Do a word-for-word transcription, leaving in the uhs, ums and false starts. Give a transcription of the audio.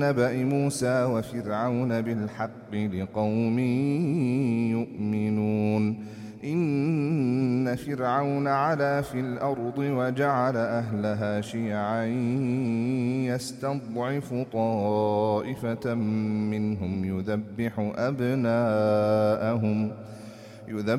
نبأ موسى وفرعون بالحق لقوم يؤمنون إن فرعون علا في الأرض وجعل أهلها شيعا يستضعف طائفة منهم يذبح أبناءهم يذبح